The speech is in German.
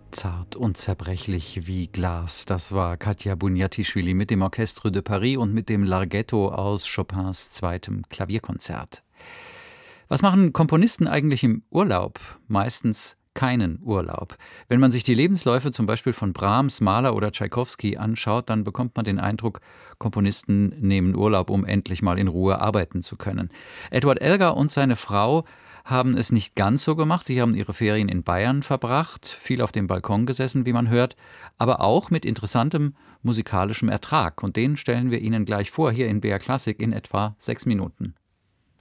Zart und zerbrechlich wie Glas. Das war Katja Bunjatischvili mit dem Orchestre de Paris und mit dem Larghetto aus Chopins zweitem Klavierkonzert. Was machen Komponisten eigentlich im Urlaub? Meistens keinen Urlaub. Wenn man sich die Lebensläufe zum Beispiel von Brahms, Mahler oder Tschaikowski anschaut, dann bekommt man den Eindruck, Komponisten nehmen Urlaub, um endlich mal in Ruhe arbeiten zu können. Edward Elgar und seine Frau haben es nicht ganz so gemacht. Sie haben ihre Ferien in Bayern verbracht, viel auf dem Balkon gesessen, wie man hört, aber auch mit interessantem musikalischem Ertrag. Und den stellen wir Ihnen gleich vor, hier in BR Klassik in etwa 6 Minuten.